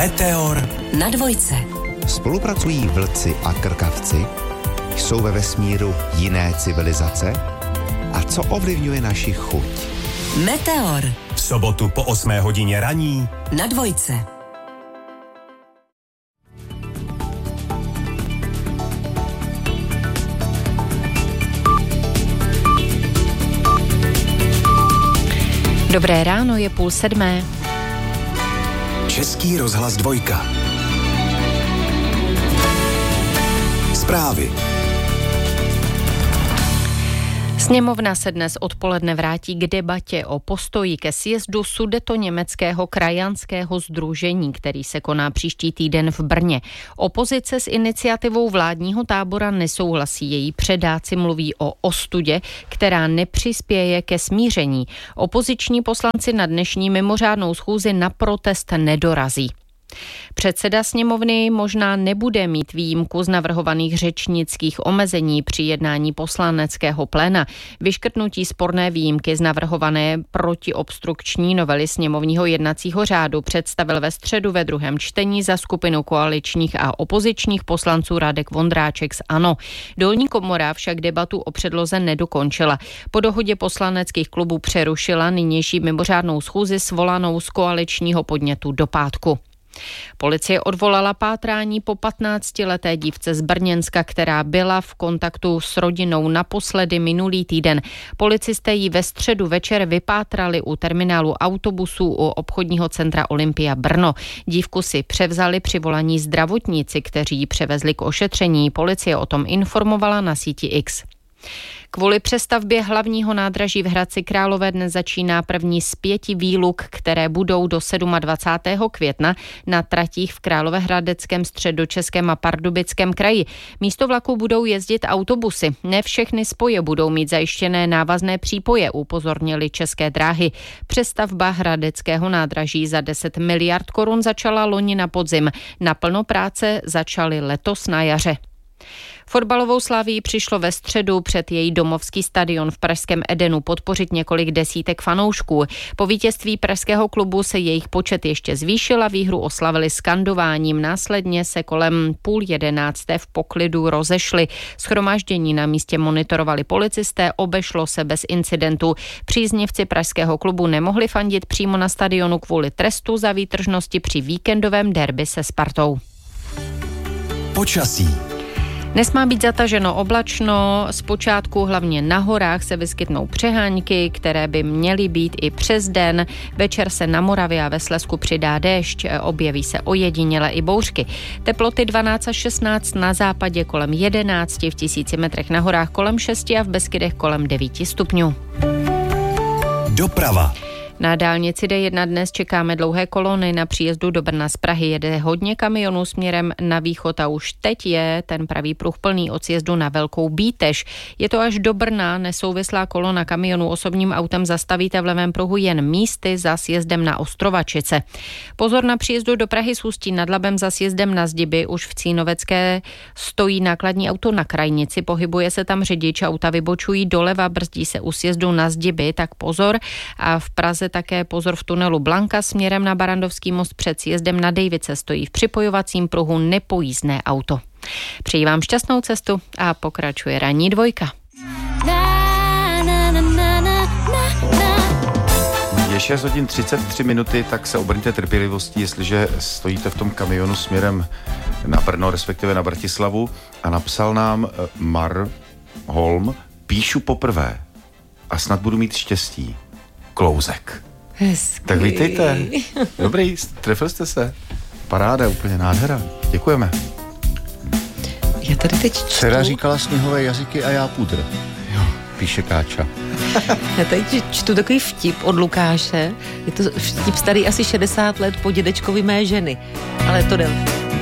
Meteor na dvojce. Spolupracují vlci a krkavci? Jsou ve vesmíru jiné civilizace? A co ovlivňuje naši chuť? Meteor. v sobotu po 8 hodině raní na dvojce. Dobré ráno, je 6:30. Český rozhlas 2. Zprávy. Sněmovna se dnes odpoledne vrátí k debatě o postoji ke sjezdu Sudetoněmeckého krajanského sdružení, který se koná příští týden v Brně. Opozice s iniciativou vládního tábora nesouhlasí. Její předáci mluví o ostudě, která nepřispěje ke smíření. Opoziční poslanci na dnešní mimořádnou schůzi na protest nedorazí. Předseda sněmovny možná nebude mít výjimku z navrhovaných řečnických omezení při jednání poslaneckého pléna. Vyškrtnutí sporné výjimky z navrhované protiobstrukční novely sněmovního jednacího řádu představil ve středu ve druhém čtení za skupinu koaličních a opozičních poslanců Radek Vondráček z ANO. Dolní komora však debatu o předloze nedokončila. Po dohodě poslaneckých klubů přerušila nynější mimořádnou schůzi svolanou z koaličního podnětu do pátku. Policie odvolala pátrání po 15leté dívce z Brněnska, která byla v kontaktu s rodinou naposledy minulý týden. Policisté ji ve středu večer vypátrali u terminálu autobusů u obchodního centra Olympia Brno. Dívku si převzali při volaní zdravotníci, kteří ji převezli k ošetření. Policie o tom informovala na síti X. Kvůli přestavbě hlavního nádraží v Hradci Králové dnes začíná první z 5 výluk, které budou do 27. května na tratích v Královéhradeckém, Středočeském a Pardubickém kraji. Místo vlaku budou jezdit autobusy. Ne všechny spoje budou mít zajištěné návazné přípoje, upozornili České dráhy. Přestavba hradeckého nádraží za 10 miliard korun začala loni na podzim. Naplno práce začaly letos na jaře. Fotbalovou Slavii přišlo ve středu před její domovský stadion v pražském Edenu podpořit několik desítek fanoušků. Po vítězství pražského klubu se jejich počet ještě zvýšil a výhru oslavili skandováním. Následně se kolem 10:30 v poklidu rozešli. Shromáždění na místě monitorovali policisté, obešlo se bez incidentu. Příznivci pražského klubu nemohli fandit přímo na stadionu kvůli trestu za výtržnosti při víkendovém derby se Spartou. Počasí. Dnes má být zataženo oblačno, zpočátku hlavně na horách se vyskytnou přehánky, které by měly být i přes den. Večer se na Moravě a ve Slezsku přidá déšť, objeví se ojediněle i bouřky. Teploty 12 až 16 na západě, kolem 11 v 1000 metrech, na horách kolem 6 a v Beskydech kolem 9 stupňů. Doprava. Na dálnici D1 dnes čekáme dlouhé kolony. Na příjezdu do Brna z Prahy jede hodně kamionů směrem na východ a už teď je ten pravý pruh plný od sjezdu na Velkou Bítež. Je to až do Brna, nesouvislá kolona kamionů osobním autem zastavíte v levém pruhu jen místy za sjezdem na Ostrovačice. Pozor na příjezdu do Prahy s Ústí nad Labem za sjezdem na Zdiby. Už v Cínovecké stojí nákladní auto na krajnici, pohybuje se tam řidič, auta vybočují doleva, brzdí se u sjezdu na Zdiby, tak pozor. A v Praze také pozor v tunelu Blanka směrem na Barandovský most před sjezdem na Dejvice stojí v připojovacím pruhu nepojízdné auto. Přeji vám šťastnou cestu a pokračuje ranní 2. Je 6 hodin 33 minuty, tak se obrňte trpělivostí, jestliže stojíte v tom kamionu směrem na Brno, respektive na Bratislavu, a napsal nám Holm, píšu poprvé a snad budu mít štěstí. Klouzek. Hezký. Tak vítejte. Dobrý, trefil jste se. Paráda, úplně nádhera. Děkujeme. Já tady teď čtu. Dcera říkala sněhové jazyky a já pudr. Jo, píše Káča. Já tady čtu takový vtip od Lukáše. Je to vtip starý asi 60 let po dědečkovi mé ženy. Ale to jde.